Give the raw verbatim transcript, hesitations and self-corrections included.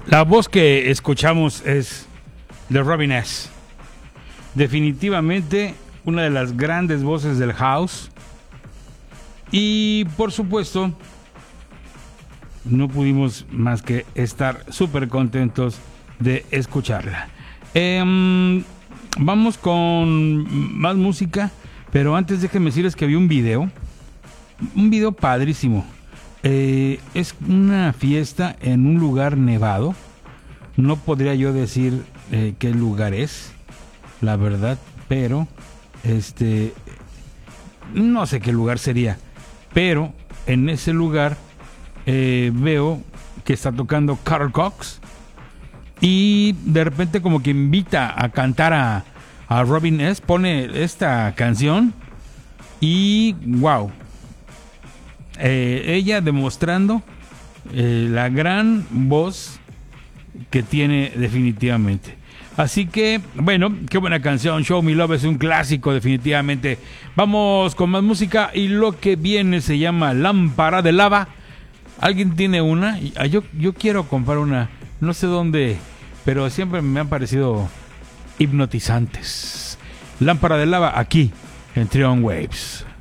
La voz que escuchamos es de Robin S. Definitivamente una de las grandes voces del house. Y por supuesto, no pudimos más que estar súper contentos de escucharla. Eh, vamos con más música, pero antes déjenme decirles que vi un video. Un video padrísimo. Eh, es una fiesta en un lugar nevado. No podría yo decir eh, qué lugar es, la verdad, pero este no sé qué lugar sería. Pero en ese lugar eh, veo que está tocando Carl Cox y de repente como que invita a cantar a, a Robin S. Pone esta canción y wow. Eh, ella demostrando eh, la gran voz que tiene definitivamente. Así que, bueno, qué buena canción. Show Me Love es un clásico definitivamente. Vamos con más música y lo que viene se llama Lámpara de Lava. ¿Alguien tiene una? Yo, yo quiero comprar una. No sé dónde, pero siempre me han parecido hipnotizantes. Lámpara de Lava aquí en Trion Waves.